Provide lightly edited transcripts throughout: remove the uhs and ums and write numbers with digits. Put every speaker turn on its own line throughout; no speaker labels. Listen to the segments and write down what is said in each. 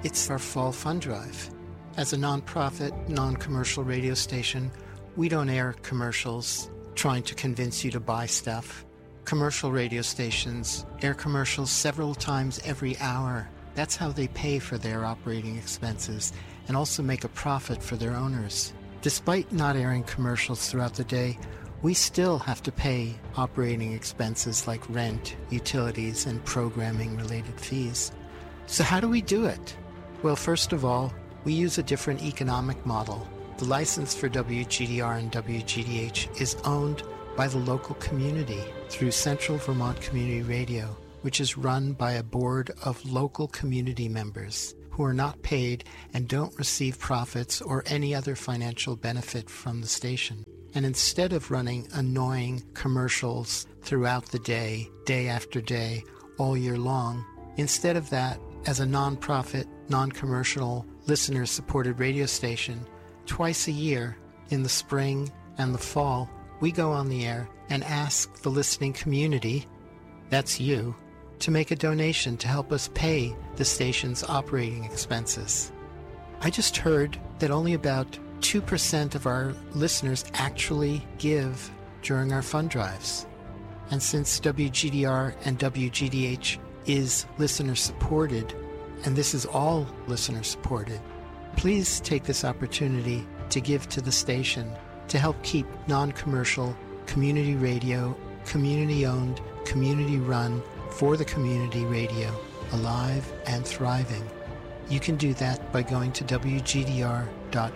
It's our fall fund drive. As a nonprofit, non-commercial radio station, we don't air commercials trying to convince you to buy stuff. Commercial radio stations air commercials several times every hour. That's how they pay for their operating expenses and also make a profit for their owners. Despite not airing commercials throughout the day, we still have to pay operating expenses like rent, utilities, and programming-related fees. So how do we do it? Well, first of all, we use a different economic model. The license for WGDR and WGDH is owned by the local community through Central Vermont Community Radio, which is run by a board of local community members who are not paid and don't receive profits or any other financial benefit from the station. And instead of running annoying commercials throughout the day, day after day, all year long, instead of that, as a nonprofit, non-commercial, listener-supported radio station, twice a year, in the spring and the fall, we go on the air and ask the listening community, that's you, to make a donation to help us pay the station's operating expenses. I just heard that only about 2% of our listeners actually give during our fund drives. And since WGDR and WGDH is listener-supported, and this is all listener-supported, please take this opportunity to give to the station to help keep non-commercial, community radio, community-owned, community-run, for the community radio alive and thriving. You can do that by going to WGDR.org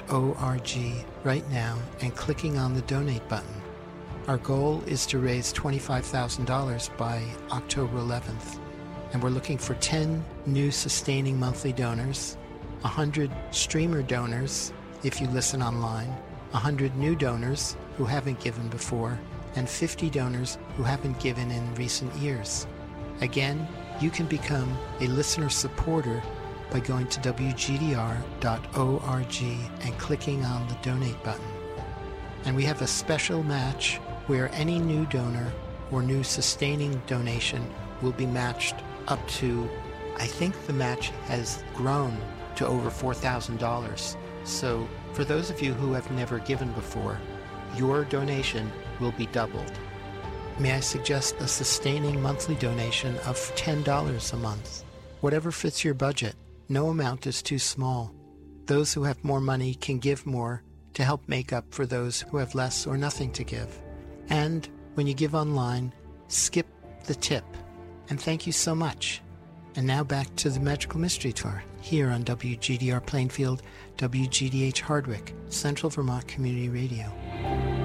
right now and clicking on the donate button. Our goal is to raise $25,000 by October 11th, and we're looking for 10 new sustaining monthly donors, 100 streamer donors if you listen online, 100 new donors who haven't given before, and 50 donors who haven't given in recent years. Again, you can become a listener supporter by going to WGDR.org and clicking on the donate button. And we have a special match where any new donor or new sustaining donation will be matched up to, I think the match has grown to over $4,000. So for those of you who have never given before, your donation will be doubled. May I suggest a sustaining monthly donation of $10 a month? Whatever fits your budget. No amount is too small. Those who have more money can give more to help make up for those who have less or nothing to give. And when you give online, skip the tip. And thank you so much. And now back to the Magical Mystery Tour here on WGDR Plainfield, WGDH Hardwick, Central Vermont Community Radio.